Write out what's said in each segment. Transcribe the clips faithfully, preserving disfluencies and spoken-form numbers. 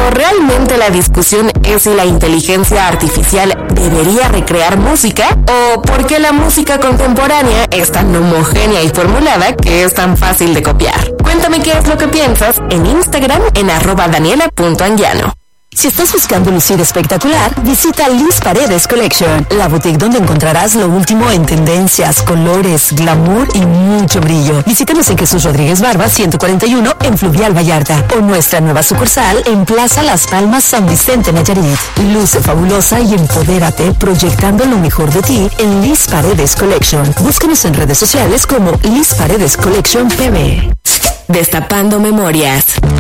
Pero ¿realmente la discusión es si la inteligencia artificial debería recrear música? ¿O por qué la música contemporánea es tan homogénea y formulada que es tan fácil de copiar? Cuéntame qué es lo que piensas en Instagram en arroba daniela punto anguiano. Si estás buscando lucir espectacular, visita Liz Paredes Collection, la boutique donde encontrarás lo último en tendencias, colores, glamour y mucho brillo. Visítanos en Jesús Rodríguez Barba, ciento cuarenta y uno, en Fluvial Vallarta, o nuestra nueva sucursal en Plaza Las Palmas, San Vicente, Nayarit. Luce fabulosa y empodérate proyectando lo mejor de ti en Liz Paredes Collection. Búscanos en redes sociales como Liz Paredes Collection P B. Destapando memorias.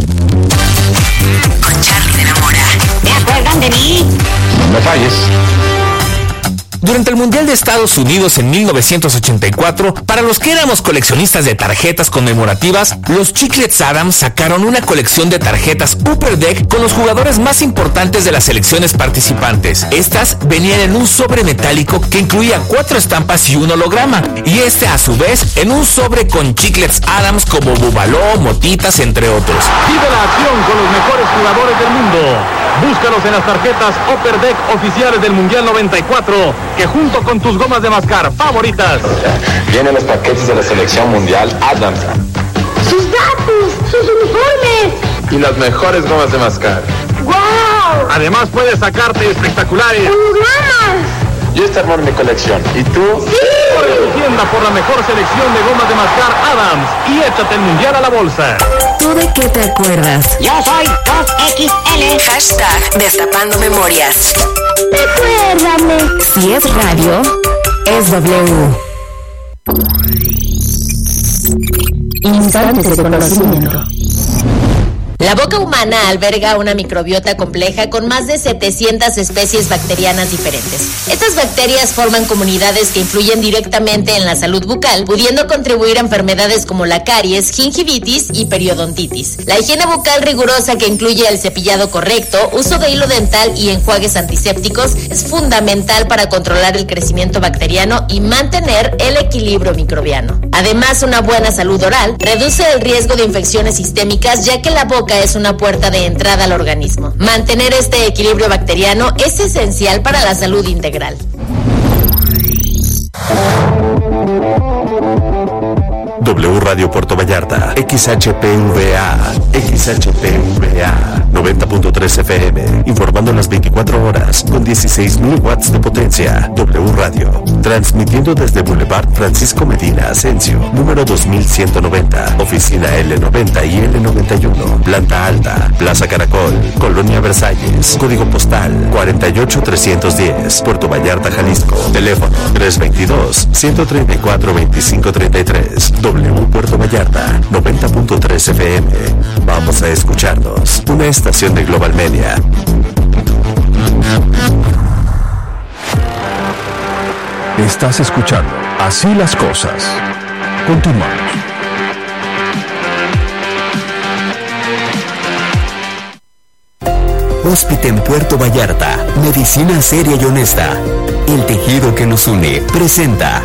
Con Charlie de la Mora. ¿Se acuerdan de mí? No me falles. Durante el Mundial de Estados Unidos en mil novecientos ochenta y cuatro, para los que éramos coleccionistas de tarjetas conmemorativas, los Chiclets Adams sacaron una colección de tarjetas Upper Deck con los jugadores más importantes de las selecciones participantes. Estas venían en un sobre metálico que incluía cuatro estampas y un holograma, y este a su vez en un sobre con Chiclets Adams como Bubaló, Motitas, entre otros. Vive la acción con los mejores jugadores del mundo. Búscalos en las tarjetas Upper Deck oficiales del Mundial noventa y cuatro, que junto con tus gomas de mascar favoritas vienen los paquetes de la selección mundial Adams, ¡Sus datos! ¡Sus uniformes! y las mejores gomas de mascar. ¡Guau! Además puedes sacarte espectaculares. ¡Hologramas! Yo esta armó mi colección. ¿Y tú? ¡Sí! Corre a tu tienda por la mejor selección de gomas de mascar Adams y échate el mundial a la bolsa. ¿Tú de qué te acuerdas? Yo soy dos equis ele. Hashtag Destapando Memorias. Recuérdame. Si es radio, es W. Instantes de conocimiento. La boca humana alberga una microbiota compleja con más de setecientas especies bacterianas diferentes. Estas bacterias forman comunidades que influyen directamente en la salud bucal, pudiendo contribuir a enfermedades como la caries, gingivitis y periodontitis. La higiene bucal rigurosa, que incluye el cepillado correcto, uso de hilo dental y enjuagues antisépticos, es fundamental para controlar el crecimiento bacteriano y mantener el equilibrio microbiano. Además, una buena salud oral reduce el riesgo de infecciones sistémicas, ya que la boca es una puerta de entrada al organismo. Mantener este equilibrio bacteriano es esencial para la salud integral. W Radio Puerto Vallarta, X H P V A, X H P V A, noventa punto tres F M, informando las veinticuatro horas, con dieciséis mil watts de potencia. W Radio, transmitiendo desde Boulevard Francisco Medina Asensio, número dos mil ciento noventa, oficina L noventa y L noventa y uno, planta alta, Plaza Caracol, Colonia Versalles, código postal cuarenta y ocho trescientos diez, Puerto Vallarta, Jalisco, teléfono tres veintidós, ciento treinta y cuatro, veinticinco treinta y tres. W Puerto Vallarta, noventa punto tres F M. Vamos a escucharnos. Una estación de Global Media. Estás escuchando Así las Cosas. Continuamos. Hóspite en Puerto Vallarta, medicina seria y honesta. El tejido que nos une presenta.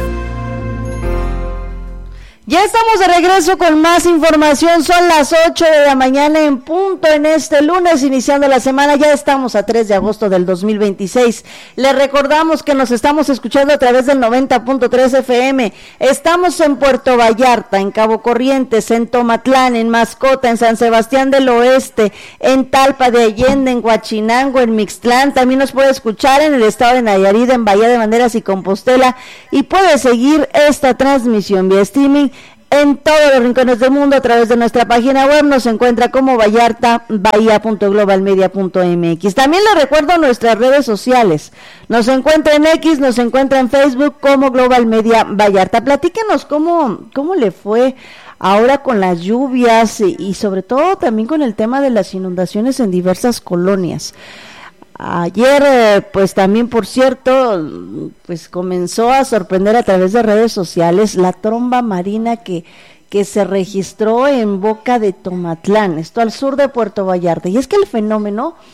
Ya estamos de regreso con más información, son las ocho de la mañana en punto en este lunes, iniciando la semana, ya estamos a tres de agosto del dos mil veintiséis. Les recordamos que nos estamos escuchando a través del noventa punto tres F M, estamos en Puerto Vallarta, en Cabo Corrientes, en Tomatlán, en Mascota, en San Sebastián del Oeste, en Talpa de Allende, en Huachinango, en Mixtlán, también nos puede escuchar en el estado de Nayarit, en Bahía de Banderas y Compostela, y puede seguir esta transmisión vía streaming en todos los rincones del mundo a través de nuestra página web. Nos encuentra como vallarta bahía punto global media punto m x. También les recuerdo nuestras redes sociales. Nos encuentra en X, nos encuentra en Facebook como Global Media Vallarta. Platíquenos cómo, cómo le fue ahora con las lluvias y, y sobre todo también con el tema de las inundaciones en diversas colonias. Ayer, eh, pues también, por cierto, pues comenzó a sorprender a través de redes sociales la tromba marina que, que se registró en Boca de Tomatlán, esto al sur de Puerto Vallarta. Y es que el fenómeno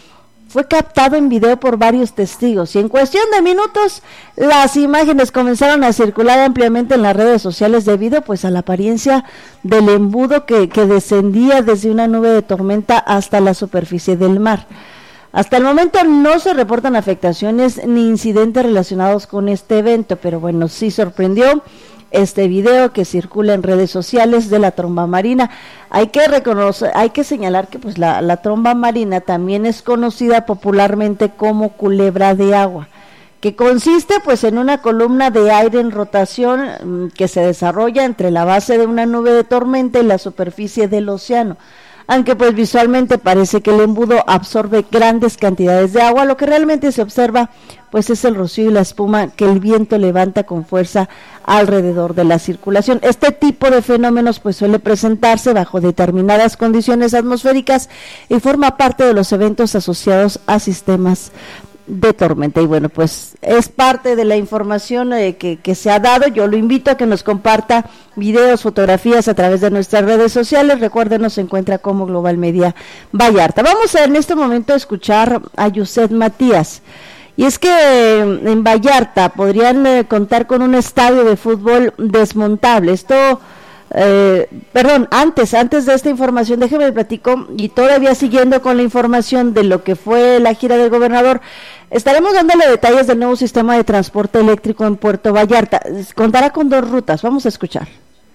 fue captado en video por varios testigos y en cuestión de minutos las imágenes comenzaron a circular ampliamente en las redes sociales debido pues a la apariencia del embudo que, que descendía desde una nube de tormenta hasta la superficie del mar. Hasta el momento no se reportan afectaciones ni incidentes relacionados con este evento, pero bueno, sí sorprendió este video que circula en redes sociales de la tromba marina. Hay que reconocer, hay que señalar que pues la, la tromba marina también es conocida popularmente como culebra de agua, que consiste pues en una columna de aire en rotación mmm, que se desarrolla entre la base de una nube de tormenta y la superficie del océano. Aunque pues visualmente parece que el embudo absorbe grandes cantidades de agua, lo que realmente se observa pues es el rocío y la espuma que el viento levanta con fuerza alrededor de la circulación. Este tipo de fenómenos pues suele presentarse bajo determinadas condiciones atmosféricas y forma parte de los eventos asociados a sistemas de tormenta. Y bueno, pues es parte de la información eh, que, que se ha dado. Yo lo invito a que nos comparta videos, fotografías a través de nuestras redes sociales. Recuerden, nos encuentra como Global Media Vallarta. Vamos a en este momento a escuchar a Yuset Matías. Y es que eh, en Vallarta podrían eh, contar con un estadio de fútbol desmontable. Esto Eh, perdón, antes, antes de esta información, déjeme platico, y todavía siguiendo con la información de lo que fue la gira del gobernador, estaremos dándole detalles del nuevo sistema de transporte eléctrico en Puerto Vallarta. Contará con dos rutas, vamos a escuchar.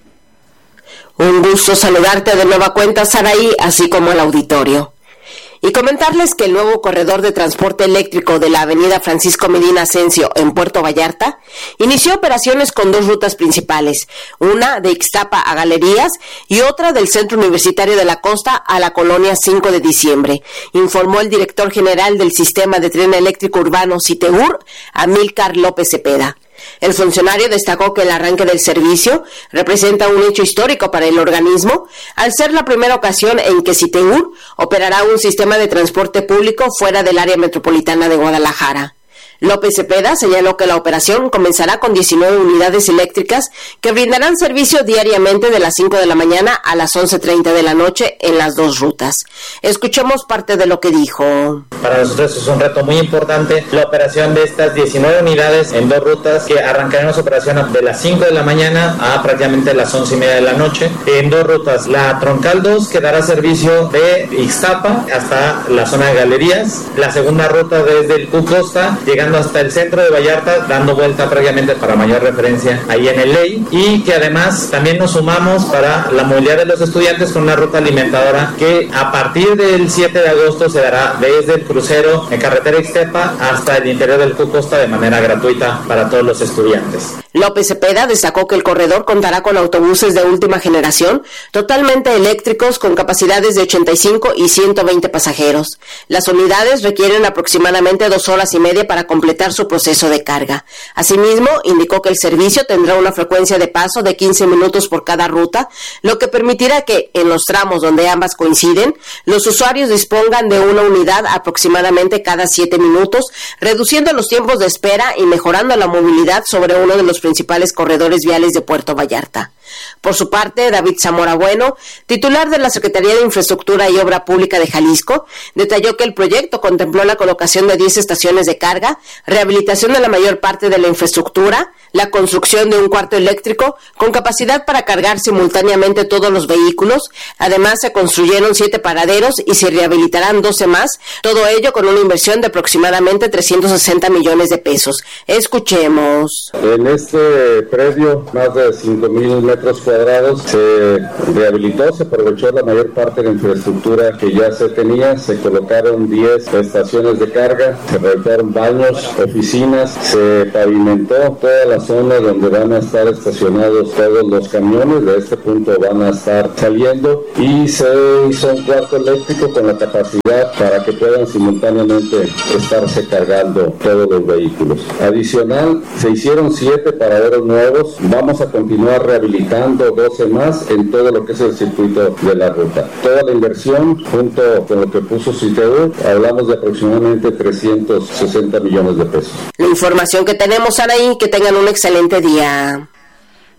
Un gusto saludarte de nueva cuenta, Saraí, así como el auditorio. Y comentarles que el nuevo corredor de transporte eléctrico de la avenida Francisco Medina Asensio en Puerto Vallarta inició operaciones con dos rutas principales, una de Ixtapa a Galerías y otra del Centro Universitario de la Costa a la colonia cinco de diciembre, informó el director general del Sistema de Tren Eléctrico Urbano Citeur, Amílcar López Cepeda. El funcionario destacó que el arranque del servicio representa un hecho histórico para el organismo, al ser la primera ocasión en que Citeur operará un sistema de transporte público fuera del área metropolitana de Guadalajara. López Cepeda señaló que la operación comenzará con diecinueve unidades eléctricas que brindarán servicio diariamente de las cinco de la mañana a las once treinta de la noche en las dos rutas. Escuchemos parte de lo que dijo. Para nosotros es un reto muy importante la operación de estas diecinueve unidades en dos rutas que arrancarán su operación de las cinco de la mañana a prácticamente las once y media de la noche en dos rutas. La Troncal dos que dará servicio de Ixtapa hasta la zona de Galerías, la segunda ruta desde el Q Costa llegando hasta el centro de Vallarta, dando vuelta previamente para mayor referencia ahí en el Ley, y que además también nos sumamos para la movilidad de los estudiantes con una ruta alimentadora que a partir del siete de agosto se dará desde el crucero en carretera Ixtepa hasta el interior del Q Costa de manera gratuita para todos los estudiantes. López Cepeda destacó que el corredor contará con autobuses de última generación, totalmente eléctricos con capacidades de ochenta y cinco y ciento veinte pasajeros. Las unidades requieren aproximadamente dos horas y media para completar su proceso de carga. Asimismo, indicó que el servicio tendrá una frecuencia de paso de quince minutos por cada ruta, lo que permitirá que, en los tramos donde ambas coinciden, los usuarios dispongan de una unidad aproximadamente cada siete minutos, reduciendo los tiempos de espera y mejorando la movilidad sobre uno de los principales corredores viales de Puerto Vallarta. Por su parte, David Zamora Bueno, titular de la Secretaría de Infraestructura y Obra Pública de Jalisco, detalló que el proyecto contempló la colocación de diez estaciones de carga, rehabilitación de la mayor parte de la infraestructura, la construcción de un cuarto eléctrico con capacidad para cargar simultáneamente todos los vehículos. Además, se construyeron siete paraderos y se rehabilitarán doce más, todo ello con una inversión de aproximadamente trescientos sesenta millones de pesos. Escuchemos. En este predio, más de cinco mil metros cuadrados, se rehabilitó, se aprovechó la mayor parte de la infraestructura que ya se tenía, se colocaron diez estaciones de carga, se rehabilitaron baños, oficinas, se pavimentó toda la zona donde van a estar estacionados todos los camiones, de este punto van a estar saliendo, y se hizo un cuarto eléctrico con la capacidad para que puedan simultáneamente estarse cargando todos los vehículos. Adicional, se hicieron siete paraderos nuevos, vamos a continuar rehabilitando doce más en todo lo que es el circuito de la ruta. Toda la inversión, junto con lo que puso Citeur, hablamos de aproximadamente trescientos sesenta millones de pesos. La información que tenemos, Anaí, que tengan un excelente día.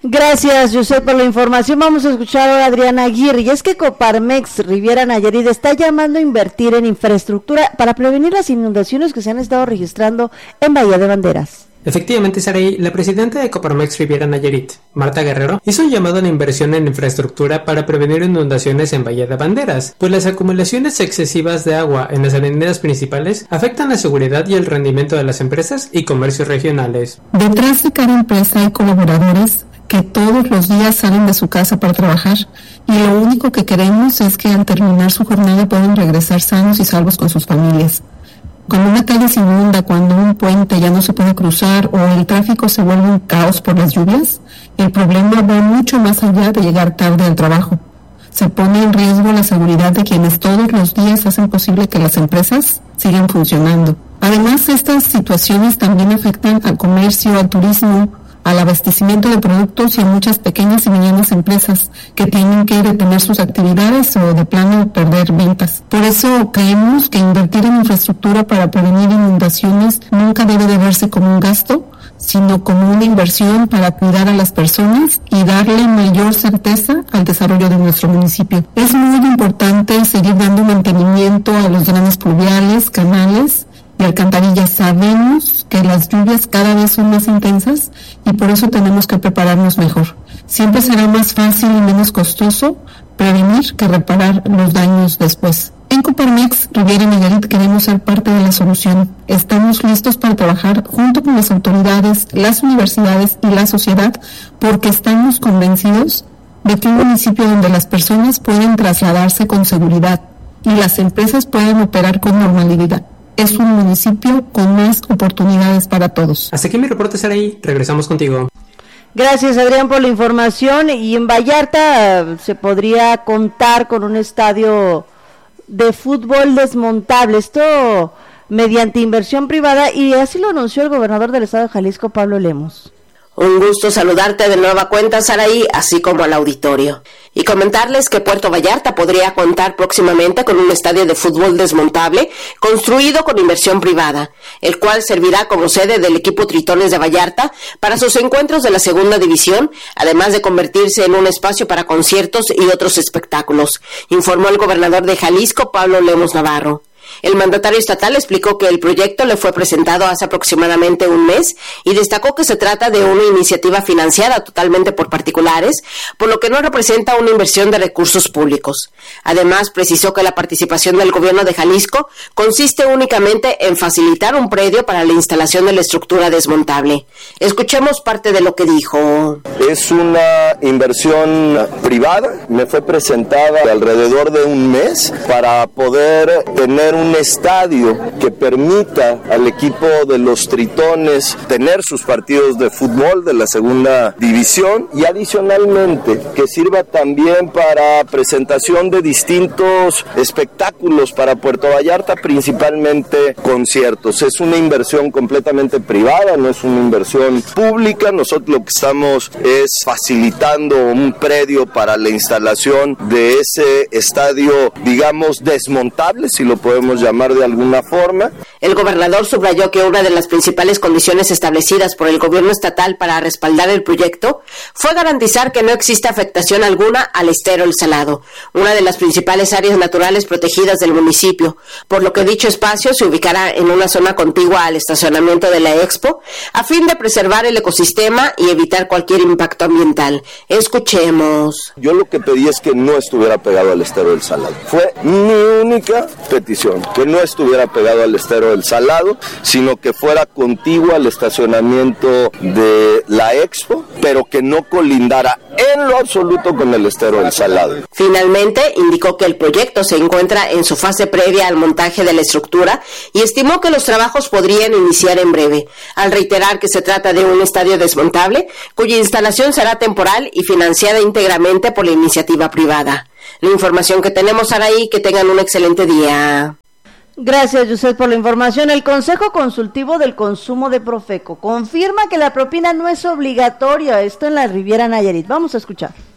Gracias, José, por la información. Vamos a escuchar ahora a Adriana Aguirre. Y es que Coparmex Riviera Nayarit está llamando a invertir en infraestructura para prevenir las inundaciones que se han estado registrando en Bahía de Banderas. Efectivamente, Saraí, la presidenta de Coparmex Riviera Nayarit, Marta Guerrero, hizo un llamado a la inversión en infraestructura para prevenir inundaciones en Bahía de Banderas, pues las acumulaciones excesivas de agua en las avenidas principales afectan la seguridad y el rendimiento de las empresas y comercios regionales. Detrás de cada empresa hay colaboradores que todos los días salen de su casa para trabajar y lo único que queremos es que al terminar su jornada puedan regresar sanos y salvos con sus familias. Cuando una calle se inunda, cuando un puente ya no se puede cruzar o el tráfico se vuelve un caos por las lluvias, el problema va mucho más allá de llegar tarde al trabajo. Se pone en riesgo la seguridad de quienes todos los días hacen posible que las empresas sigan funcionando. Además, estas situaciones también afectan al comercio, al turismo, al abastecimiento de productos y a muchas pequeñas y medianas empresas que tienen que detener sus actividades o de plano perder ventas. Por eso creemos que invertir en infraestructura para prevenir inundaciones nunca debe de verse como un gasto, sino como una inversión para cuidar a las personas y darle mayor certeza al desarrollo de nuestro municipio. Es muy importante seguir dando mantenimiento a los drenes pluviales, canales y alcantarillas. Sabemos que las lluvias cada vez son más intensas y por eso tenemos que prepararnos mejor. Siempre será más fácil y menos costoso prevenir que reparar los daños después. En Coparmex Riviera Nayarit queremos ser parte de la solución. Estamos listos para trabajar junto con las autoridades, las universidades y la sociedad porque estamos convencidos de que un municipio donde las personas pueden trasladarse con seguridad y las empresas pueden operar con normalidad es un municipio con más oportunidades para todos. Hasta aquí mi reporte, Saraí. Regresamos contigo. Gracias, Adrián, por la información. Y en Vallarta se podría contar con un estadio de fútbol desmontable. Esto mediante inversión privada, y así lo anunció el gobernador del estado de Jalisco, Pablo Lemos. Un gusto saludarte de nueva cuenta, Saraí, así como al auditorio. Y comentarles que Puerto Vallarta podría contar próximamente con un estadio de fútbol desmontable construido con inversión privada, el cual servirá como sede del equipo Tritones de Vallarta para sus encuentros de la segunda división, además de convertirse en un espacio para conciertos y otros espectáculos, informó el gobernador de Jalisco, Pablo Lemos Navarro. El mandatario estatal explicó que el proyecto le fue presentado hace aproximadamente un mes y destacó que se trata de una iniciativa financiada totalmente por particulares, por lo que no representa una inversión de recursos públicos. Además, precisó que la participación del gobierno de Jalisco consiste únicamente en facilitar un predio para la instalación de la estructura desmontable. Escuchemos parte de lo que dijo. Es una inversión privada, me fue presentada alrededor de un mes para poder tener un estadio que permita al equipo de los Tritones tener sus partidos de fútbol de la segunda división y adicionalmente que sirva también para presentación de distintos espectáculos para Puerto Vallarta, principalmente conciertos. Es una inversión completamente privada, no es una inversión pública. Nosotros lo que estamos es facilitando un predio para la instalación de ese estadio, digamos, desmontable, si lo podemos llamar de alguna forma. El gobernador subrayó que una de las principales condiciones establecidas por el gobierno estatal para respaldar el proyecto fue garantizar que no exista afectación alguna al estero El Salado, una de las principales áreas naturales protegidas del municipio, por lo que dicho espacio se ubicará en una zona contigua al estacionamiento de la Expo, a fin de preservar el ecosistema y evitar cualquier impacto ambiental. Escuchemos. Yo lo que pedí es que no estuviera pegado al estero del Salado. Fue mi única petición, que no estuviera pegado al estero del Salado, sino que fuera contiguo al estacionamiento de la Expo, pero que no colindara en lo absoluto con el estero del Salado. Finalmente, indicó que el proyecto se encuentra en su fase previa al montaje de la estructura y estimó que los trabajos podrían iniciar en breve, al reiterar que se trata de un estadio desmontable, cuya instalación será temporal y financiada íntegramente por la iniciativa privada. La información que tenemos, Araí, que tengan un excelente día. Gracias, José, por la información. El Consejo Consultivo del Consumo de Profeco confirma que la propina no es obligatoria, esto en la Riviera Nayarit. Vamos a escuchar.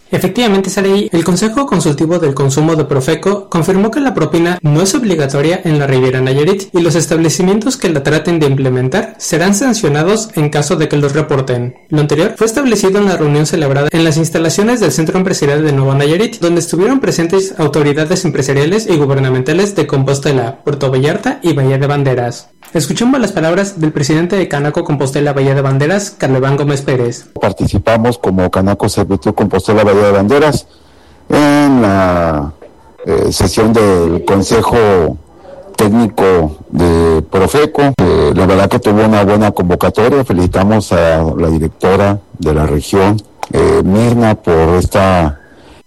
Efectivamente, Saraí, el Consejo Consultivo del Consumo de Profeco confirmó que la propina no es obligatoria en la Riviera Nayarit y los establecimientos que la traten de implementar serán sancionados en caso de que los reporten. Lo anterior fue establecido en la reunión celebrada en las instalaciones del Centro Empresarial de Nuevo Nayarit, donde estuvieron presentes autoridades empresariales y gubernamentales de Compostela, Puerto Vallarta y Bahía de Banderas. Escuchemos las palabras del presidente de Canaco Compostela Bahía de Banderas, Carleván Gómez Pérez. Participamos como Canaco Servitur Compostela Bahía de Banderas en la eh, sesión del Consejo Técnico de Profeco. Eh, la verdad que tuvo una buena convocatoria. Felicitamos a la directora de la región, eh, Mirna, por esta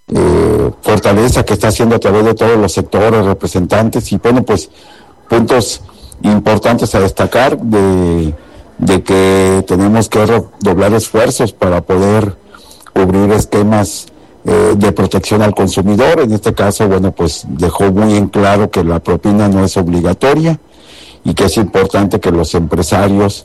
eh, fortaleza que está haciendo a través de todos los sectores, representantes, y bueno, pues puntos importantes a destacar de, de que tenemos que redoblar esfuerzos para poder cubrir esquemas eh, de protección al consumidor. En este caso, bueno, pues dejó muy en claro que la propina no es obligatoria y que es importante que los empresarios,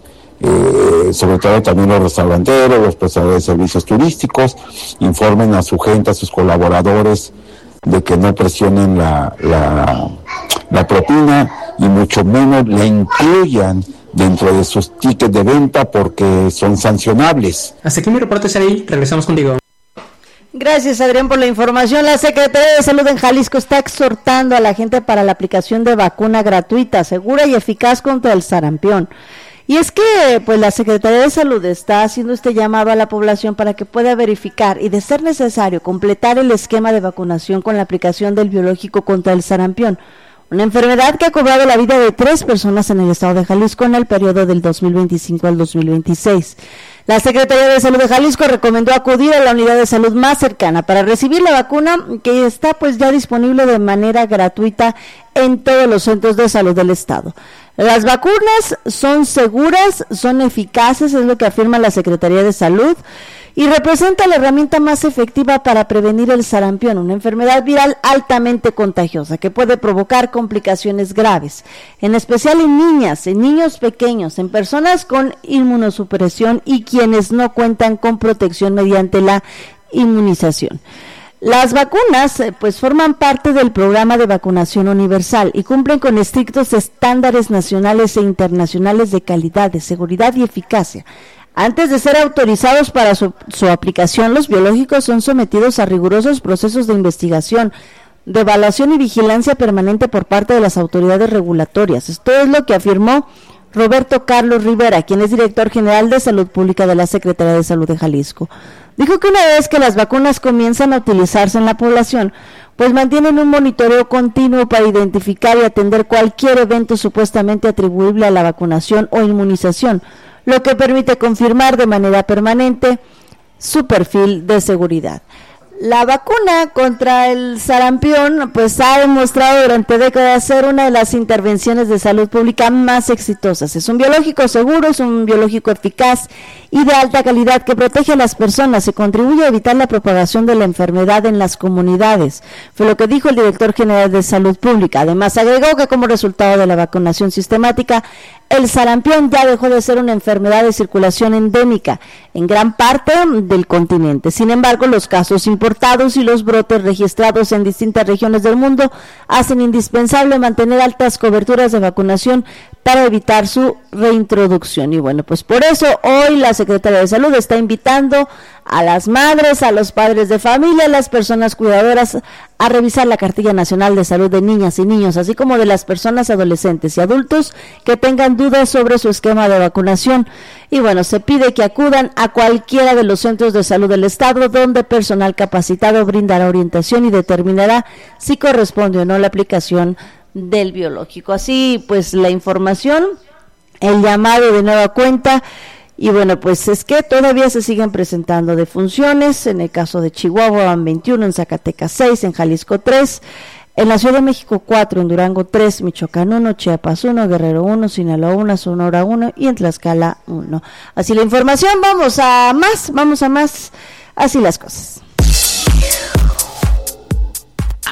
eh, sobre todo también los restauranteros, los prestadores de servicios turísticos, informen a su gente, a sus colaboradores, de que no presionen la, la, la propina y mucho menos la incluyan dentro de sus tickets de venta porque son sancionables. Hasta aquí mi reporte, Saraí. Regresamos contigo. Gracias, Adrián, por la información. La Secretaría de Salud en Jalisco está exhortando a la gente para la aplicación de vacuna gratuita, segura y eficaz contra el sarampión. Y es que pues la Secretaría de Salud está haciendo este llamado a la población para que pueda verificar y, de ser necesario, completar el esquema de vacunación con la aplicación del biológico contra el sarampión, una enfermedad que ha cobrado la vida de tres personas en el estado de Jalisco en el periodo del dos mil veinticinco al dos mil veintiséis. La Secretaría de Salud de Jalisco recomendó acudir a la unidad de salud más cercana para recibir la vacuna, que está pues ya disponible de manera gratuita en todos los centros de salud del estado. Las vacunas son seguras, son eficaces, es lo que afirma la Secretaría de Salud, y representa la herramienta más efectiva para prevenir el sarampión, una enfermedad viral altamente contagiosa que puede provocar complicaciones graves, en especial en niñas, en niños pequeños, en personas con inmunosupresión y quienes no cuentan con protección mediante la inmunización. Las vacunas pues forman parte del programa de vacunación universal y cumplen con estrictos estándares nacionales e internacionales de calidad, de seguridad y eficacia. Antes de ser autorizados para su, su aplicación, los biológicos son sometidos a rigurosos procesos de investigación, de evaluación y vigilancia permanente por parte de las autoridades regulatorias. Esto es lo que afirmó Roberto Carlos Rivera, quien es director general de Salud Pública de la Secretaría de Salud de Jalisco. Dijo que una vez que las vacunas comienzan a utilizarse en la población, pues mantienen un monitoreo continuo para identificar y atender cualquier evento supuestamente atribuible a la vacunación o inmunización, lo que permite confirmar de manera permanente su perfil de seguridad. La vacuna contra el sarampión pues ha demostrado durante décadas ser una de las intervenciones de salud pública más exitosas. Es un biológico seguro, es un biológico eficaz y de alta calidad que protege a las personas y contribuye a evitar la propagación de la enfermedad en las comunidades. Fue lo que dijo el director general de Salud Pública. Además, agregó que como resultado de la vacunación sistemática, el sarampión ya dejó de ser una enfermedad de circulación endémica en gran parte del continente. Sin embargo, los casos importados y los brotes registrados en distintas regiones del mundo hacen indispensable mantener altas coberturas de vacunación para evitar su reintroducción. Y bueno, pues por eso hoy la Secretaría de Salud está invitando a las madres, a los padres de familia, a las personas cuidadoras a revisar la Cartilla Nacional de Salud de Niñas y Niños, así como de las personas adolescentes y adultos que tengan dudas sobre su esquema de vacunación. Y bueno, se pide que acudan a cualquiera de los centros de salud del estado, donde personal capacitado brindará orientación y determinará si corresponde o no la aplicación del biológico. Así pues la información, el llamado de nueva cuenta. Y bueno, pues es que todavía se siguen presentando defunciones. En el caso de Chihuahua van veintiuno, en Zacatecas seis, en Jalisco tres, en la Ciudad de México cuatro, en Durango tres, Michoacán uno, Chiapas uno, Guerrero uno, Sinaloa uno, Sonora uno y en Tlaxcala uno. Así la información, vamos a más, vamos a más, así las cosas.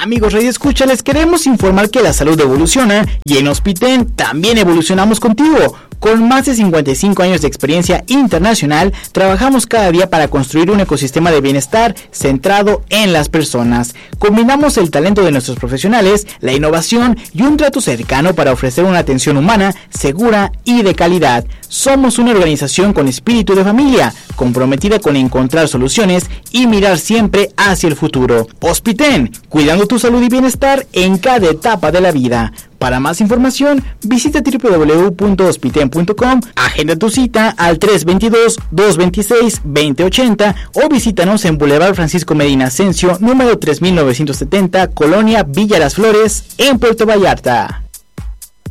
Amigos radioescucha, les queremos informar que la salud evoluciona y en Hospiten también evolucionamos contigo. Con más de cincuenta y cinco años de experiencia internacional, trabajamos cada día para construir un ecosistema de bienestar centrado en las personas. Combinamos el talento de nuestros profesionales, la innovación y un trato cercano para ofrecer una atención humana, segura y de calidad. Somos una organización con espíritu de familia, comprometida con encontrar soluciones y mirar siempre hacia el futuro. Hospiten, cuidando tu salud y bienestar en cada etapa de la vida. Para más información, visita doble u doble u doble u punto hospiten punto com, agenda tu cita al tres dos dos, dos dos seis, dos cero ocho cero o visítanos en Boulevard Francisco Medina Ascencio, número tres mil novecientos setenta, Colonia Villa Las Flores, en Puerto Vallarta.